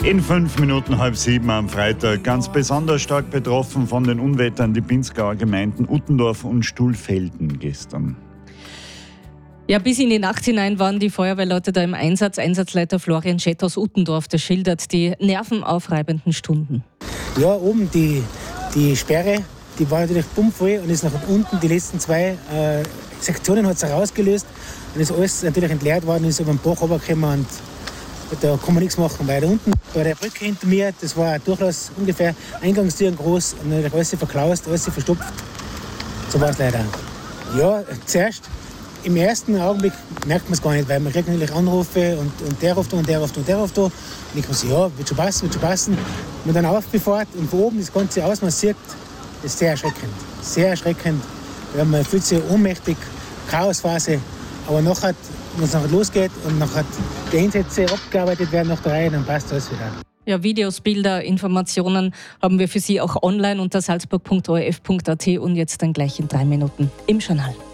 In 5 Minuten 6:30 am Freitag. Ganz besonders stark betroffen von den Unwettern die Pinzgauer Gemeinden Uttendorf und Stuhlfelden gestern. Ja, bis in die Nacht hinein waren die Feuerwehrleute da im Einsatz. Einsatzleiter Florian Schett aus Uttendorf, der schildert die nervenaufreibenden Stunden. Ja, oben die Sperre, die war natürlich pumpvoll und ist nach unten. Die letzten 2 Sektionen hat es rausgelöst und ist alles natürlich entleert worden, ist über den Bach runtergekommen und da kann man nichts machen, weil da unten bei der Brücke hinter mir, das war ein Durchlass ungefähr Eingangstüren groß und natürlich alles verklaust, alles verstopft. So war es leider. Ja, zuerst im ersten Augenblick merkt man es gar nicht, weil man kriegt natürlich Anrufe und der ruft da und der ruft da und der ruft da. Und ich kann sagen, ja, wird schon passen. Und dann aufbefahrt und von oben das ganze Ausmaß sieht, das ist sehr erschreckend. Sehr erschreckend. Ja, man fühlt sich ohnmächtig, Chaosphase. Aber nachher, wenn es nachher losgeht und nachher die Einsätze abgearbeitet werden nach der Reihe, dann passt alles wieder. Ja, Videos, Bilder, Informationen haben wir für Sie auch online unter salzburg.orf.at und jetzt dann gleich in 3 Minuten im Journal.